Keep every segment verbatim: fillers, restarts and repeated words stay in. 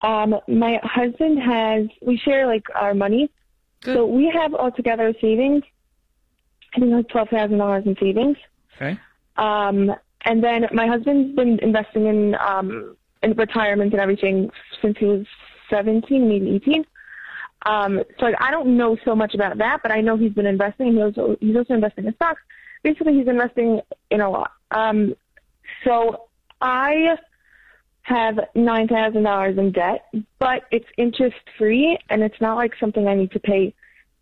Um, my husband has, we share like our money. Good. So we have altogether savings, I think like twelve thousand dollars in savings. Okay. Um, and then my husband's been investing in, um, in retirement and everything since he was seventeen, maybe eighteen. Um, so like, I don't know so much about that, but I know he's been investing. He also, he's also investing in stocks. Basically, he's investing in a lot. Um, so I have nine thousand dollars in debt, but it's interest free, and it's not like something I need to pay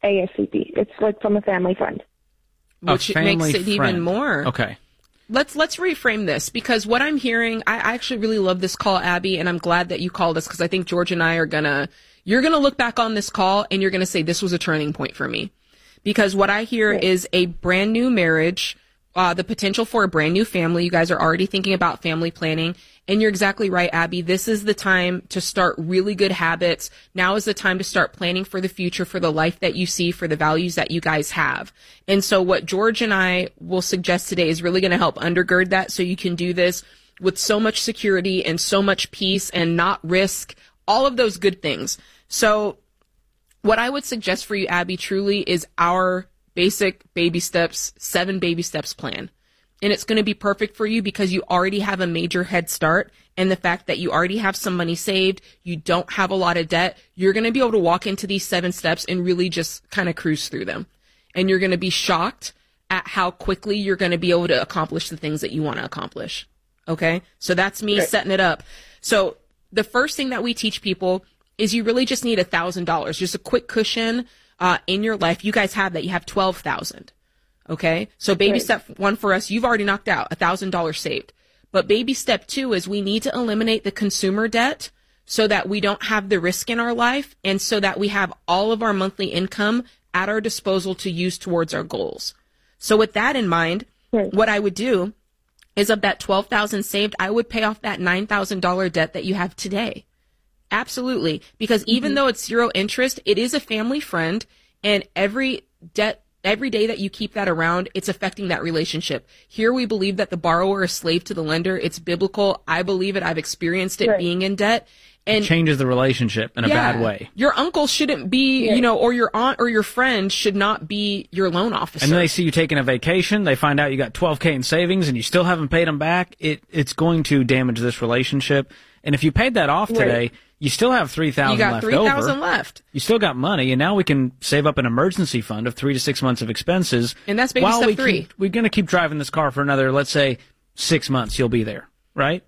ASAP. It's like from a family friend. Which makes it friend. even more. Okay. Let's let's reframe this, because what I'm hearing, I, I actually really love this call, Abby, and I'm glad that you called us, because I think George and I are gonna, you're gonna look back on this call and you're gonna say this was a turning point for me, because what I hear Right. is a brand new marriage, uh, the potential for a brand new family. You guys are already thinking about family planning. And you're exactly right, Abby. This is the time to start really good habits. Now is the time to start planning for the future, for the life that you see, for the values that you guys have. And so what George and I will suggest today is really going to help undergird that, so you can do this with so much security and so much peace and not risk all of those good things. So what I would suggest for you, Abby, truly is our basic baby steps, seven baby steps plan. And it's going to be perfect for you because you already have a major head start. And the fact that you already have some money saved, you don't have a lot of debt, you're going to be able to walk into these seven steps and really just kind of cruise through them. And you're going to be shocked at how quickly you're going to be able to accomplish the things that you want to accomplish. Okay? So that's me Okay. setting it up. So the first thing that we teach people is you really just need a thousand dollars, just a quick cushion uh, in your life. You guys have that. You have twelve thousand. Okay. So baby Right. step one for us, you've already knocked out a thousand dollars saved. But baby step two is we need to eliminate the consumer debt so that we don't have the risk in our life, and so that we have all of our monthly income at our disposal to use towards our goals. So with that in mind, Right. what I would do is, of that twelve thousand saved, I would pay off that nine thousand dollars debt that you have today. Absolutely. Because even mm-hmm. though it's zero interest, it is a family friend, and every debt Every day that you keep that around, it's affecting that relationship. Here we believe that the borrower is slave to the lender. It's biblical. I believe it. I've experienced it Right. being in debt. And It changes the relationship in a yeah, bad way. Your uncle shouldn't be, Yeah. you know, or your aunt or your friend should not be your loan officer. And then they see you taking a vacation, they find out you got twelve K in savings and you still haven't paid them back. It It's going to damage this relationship. And if you paid that off today, Right. you still have three thousand you got left three thousand over. left. You still got money, and now we can save up an emergency fund of three to six months of expenses. And that's baby while step we three. Keep, we're going to keep driving this car for another, let's say, six months. You'll be there, right?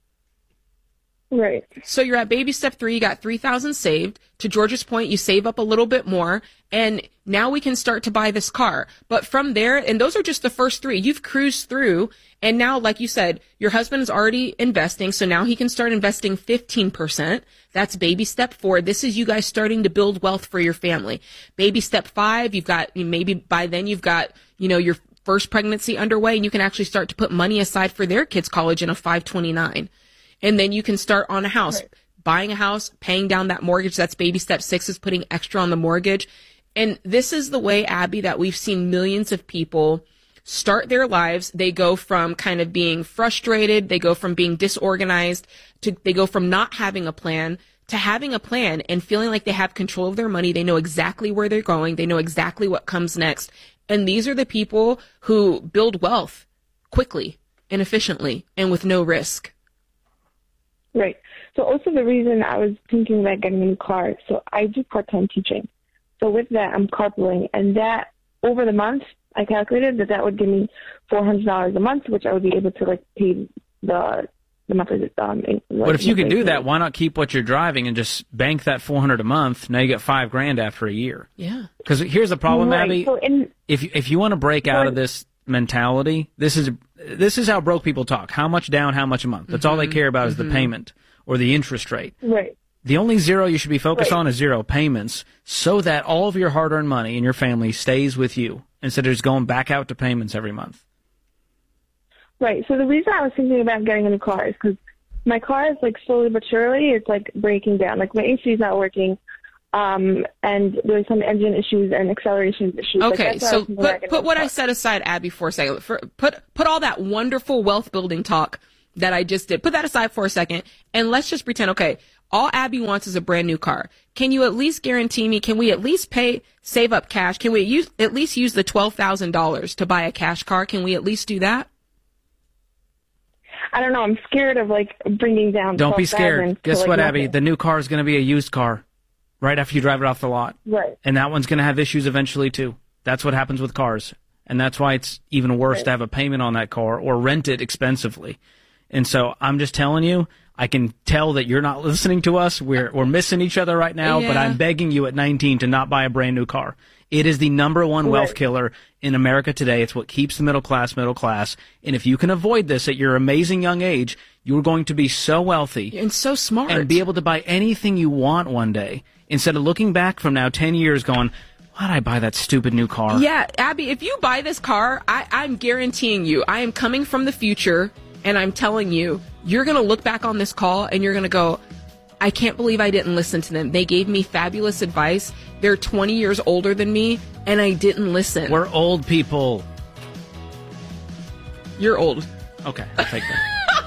Right. So you're at baby step three, you got three thousand saved. To George's point, you save up a little bit more, and now we can start to buy this car. But from there, and those are just the first three, you've cruised through, and now, like you said, your husband is already investing, so now he can start investing fifteen percent. That's baby step four. This is you guys starting to build wealth for your family. Baby step five, you've got, maybe by then you've got, you know, your first pregnancy underway, and you can actually start to put money aside for their kids' college in a five twenty-nine. And then you can start on a house, Right. buying a house, paying down that mortgage. That's baby step six, is putting extra on the mortgage. And this is the way, Abby, that we've seen millions of people start their lives. They go from kind of being frustrated. They go from being disorganized to, they go from not having a plan to having a plan and feeling like they have control of their money. They know exactly where they're going. They know exactly what comes next. And these are the people who build wealth quickly and efficiently and with no risk. Right. So also the reason I was thinking about getting a new car, so I do part-time teaching. So with that, I'm carpooling, and that, over the month, I calculated that that would give me four hundred dollars a month, which I would be able to, like, pay the the monthly. Um, But if you can do that, why not keep what you're driving and just bank that four hundred a month? Now you get five grand after a year. Yeah. Because here's the problem, Right. Abby. So in, If if you want to break out Right. of this mentality, this is this is how broke people talk. How much down, how much a month. That's all they care about is the payment or the interest rate. right. The only zero you should be focused Right. on is zero payments, so that all of your hard-earned money in your family stays with you instead of just going back out to payments every month. Right. So the reason I was thinking about getting a new car is because my car is, like, slowly but surely, it's, like, breaking down. Like, my A C is not working, um, and there's some engine issues and acceleration issues. Like, Okay, that's why I so was thinking about put, getting put a what car. I set aside, Abby, for a second. For, put put all that wonderful wealth building talk that I just did. Put that aside for a second, and let's just pretend, okay, All Abby wants is a brand new car. Can you at least guarantee me, can we at least pay, save up cash? Can we use, at least use the twelve thousand dollars to buy a cash car? Can we at least do that? I don't know. I'm scared of, like, bringing down Don't be scared. Guess like what, nothing. Abby? The new car is going to be a used car right after you drive it off the lot. Right. And that one's going to have issues eventually, too. That's what happens with cars. And that's why it's even worse right. to have a payment on that car or rent it expensively. And so I'm just telling you, I can tell that you're not listening to us. We're we're missing each other right now, yeah. but I'm begging you at nineteen to not buy a brand new car. It is the number one right. wealth killer in America today. It's what keeps the middle class middle class. And if you can avoid this at your amazing young age, you're going to be so wealthy And so smart. and be able to buy anything you want one day instead of looking back from now ten years going, why'd I buy that stupid new car? Yeah, Abby, if you buy this car, I, I'm guaranteeing you, I am coming from the future, and I'm telling you, you're going to look back on this call, and you're going to go, I can't believe I didn't listen to them. They gave me fabulous advice. They're twenty years older than me, and I didn't listen. We're old people. You're old. Okay, I'll take that.